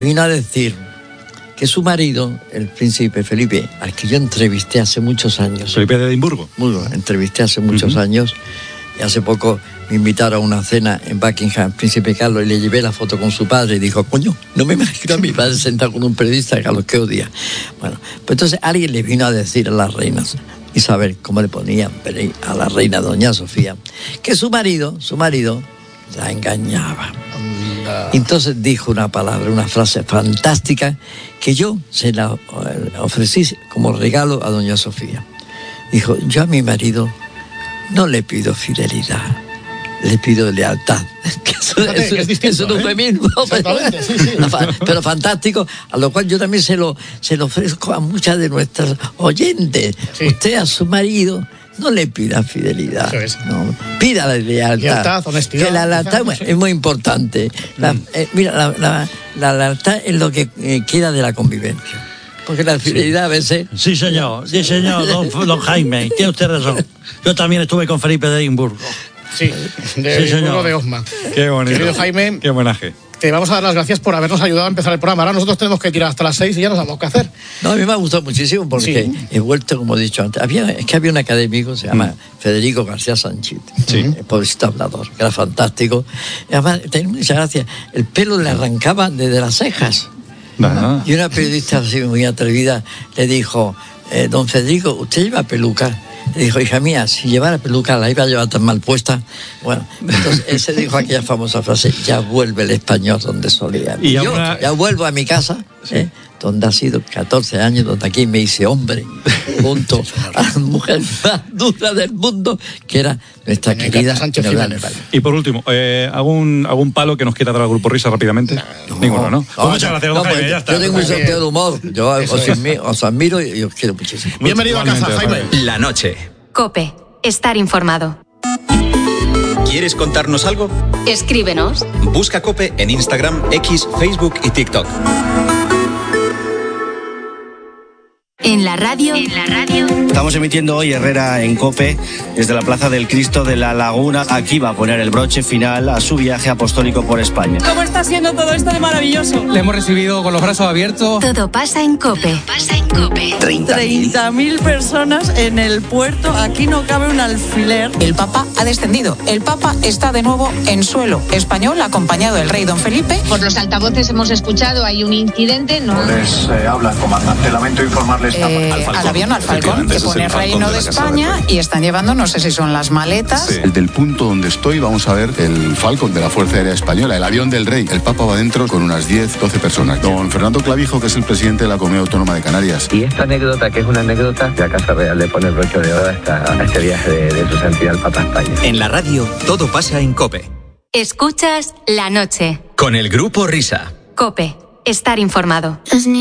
Vino a decir que su marido, el príncipe Felipe, al que yo entrevisté hace muchos años. Felipe de Edimburgo. Entrevisté hace muchos años, y hace poco me invitaron a una cena en Buckingham, príncipe Carlos, y le llevé la foto con su padre y dijo, coño, no me imagino a mi padre sentado con un periodista, Carlos, qué odia. Bueno, pues entonces alguien le vino a decir a las reinas, Isabel, cómo le ponían a la reina doña Sofía, que su marido la engañaba. Entonces dijo una palabra, una frase fantástica que yo se la ofrecí como regalo a doña Sofía. Dijo, yo a mi marido no le pido fidelidad, le pido lealtad. Es un eufemismo, pero fantástico, a lo cual yo también se lo ofrezco a muchas de nuestras oyentes. Sí. Usted a su marido no le pida fidelidad, no, pida lealtad, honestidad. Que la lealtad es muy importante. Mira, la lealtad es lo que queda de la convivencia. Porque la fidelidad a veces... Sí, señor, don Jaime, tiene usted razón. Yo también estuve con Felipe de Edimburgo. Sí, Edimburgo de Osma. Qué bonito. Querido Jaime, qué homenaje. Te vamos a dar las gracias por habernos ayudado a empezar el programa. Ahora nosotros tenemos que tirar hasta las 6 y ya no sabemos qué hacer. No, a mí me ha gustado muchísimo porque he vuelto, como he dicho antes. Es que había un académico, se llama Federico García Sánchez, el poesía hablador, que era fantástico. Y además, tenía muchas gracias. El pelo le arrancaba desde las cejas. Y una periodista así muy atrevida le dijo, don Federico, ¿usted lleva peluca? Le dijo, hija mía, si llevara peluca la iba a llevar tan mal puesta. Bueno, entonces él se dijo aquella famosa frase, ya vuelve el español donde solía. Y yo ya vuelvo a mi casa, donde ha sido 14 años, donde aquí me hice hombre, junto a la mujer más dura del mundo, que era nuestra querida Sánchez Jiménez. Y por último, ¿algún palo que nos quiera dar al Grupo Risa rápidamente? Ninguno, ¿no? Muchas gracias, don Jaime, ya está. Yo tengo un sentido de humor, yo os admiro y os quiero muchísimo. Bienvenido a casa, Jaime. La noche. COPE. Estar informado. ¿Quieres contarnos algo? Escríbenos. Busca COPE en Instagram, X, Facebook y TikTok. En la radio. Estamos emitiendo hoy Herrera en COPE desde la Plaza del Cristo de la Laguna. Aquí va a poner el broche final a su viaje apostólico por España. ¿Cómo está siendo todo esto de maravilloso? Le hemos recibido con los brazos abiertos. Todo pasa en COPE. 30.000 personas en el puerto. Aquí no cabe un alfiler. El Papa ha descendido. El Papa está de nuevo en suelo español, acompañado del rey don Felipe. Por los altavoces hemos escuchado, hay un incidente. Les habla el comandante. Lamento informarles al avión, al Falcón, que pone Reino de España, y están llevando, no sé si son las maletas. Del punto donde estoy vamos a ver el Falcon de la Fuerza Aérea Española, el avión del rey. El Papa va dentro con unas 10, 12 personas. Don Fernando Clavijo, que es el presidente de la Comunidad Autónoma de Canarias. Y esta anécdota, que es una anécdota, la Casa Real le pone el broche de oro a este viaje de su santidad el Papa a España. En la radio, todo pasa en COPE. Escuchas La Noche. Con el Grupo Risa. COPE. Estar informado.